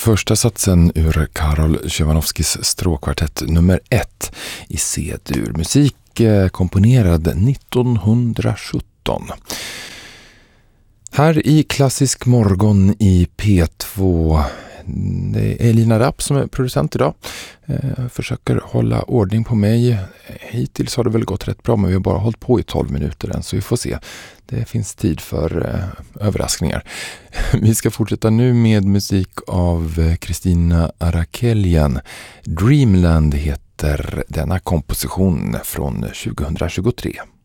Första satsen ur Karol Szymanowskis stråkkvartett nummer 1 i C-dur. Musik komponerad 1917. Här i Klassisk morgon i P2. Det är Lina Rapp som är producent idag. Försöker hålla ordning på mig. Hittills har det väl gått rätt bra, men vi har bara hållit på i 12 minuter än, så vi får se. Det finns tid för överraskningar. Vi ska fortsätta nu med musik av Christina Arakelian. Dreamland heter denna komposition från 2023.